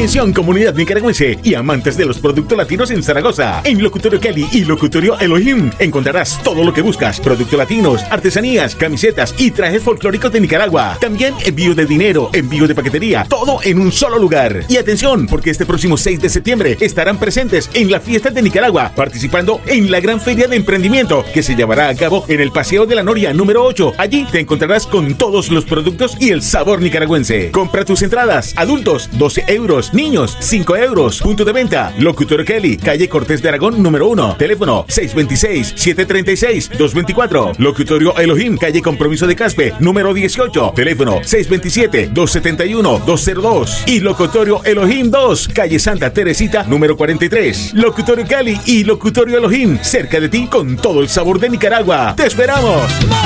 Atención, comunidad nicaragüense y amantes de los productos latinos en Zaragoza. En Locutorio Cali y Locutorio Elohim encontrarás todo lo que buscas: productos latinos, artesanías, camisetas y trajes folclóricos de Nicaragua. También envío de dinero, envío de paquetería, todo en un solo lugar. Y atención, porque este próximo 6 de septiembre estarán presentes en la Fiesta de Nicaragua, participando en la gran feria de emprendimiento que se llevará a cabo en el Paseo de la Noria número 8. Allí te encontrarás con todos los productos y el sabor nicaragüense. Compra tus entradas. Adultos, 12 euros. Niños, 5 euros. Punto de venta: Locutorio Kelly, calle Cortés de Aragón número 1. Teléfono 626-736-224. Locutorio Elohim, calle Compromiso de Caspe número 18. Teléfono 627-271-202. Y Locutorio Elohim 2, calle Santa Teresita número 43. Locutorio Cali y Locutorio Elohim, cerca de ti con todo el sabor de Nicaragua. ¡Te esperamos!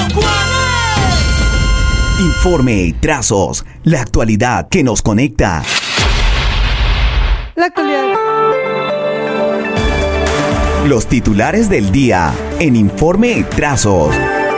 Informe Trazos, la actualidad que nos conecta. La actualidad. Los titulares del día en Informe Trazos.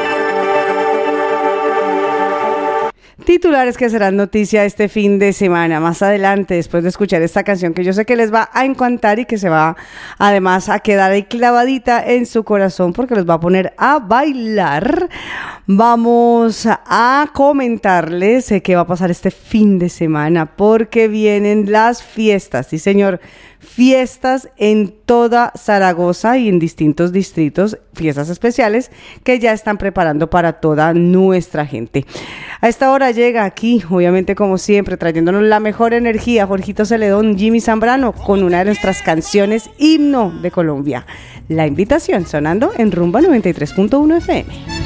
Titulares que serán noticia este fin de semana. Más adelante, después de escuchar esta canción que yo sé que les va a encantar y que se va además a quedar ahí clavadita en su corazón porque los va a poner a bailar, vamos a comentarles qué va a pasar este fin de semana, porque vienen las fiestas, sí señor, fiestas en toda Zaragoza y en distintos distritos, fiestas especiales que ya están preparando para toda nuestra gente. A esta hora llega aquí, obviamente como siempre, trayéndonos la mejor energía, Jorgito Celedón, Jimmy Zambrano, con una de nuestras canciones himno de Colombia. La invitación sonando en Rumba 93.1 FM.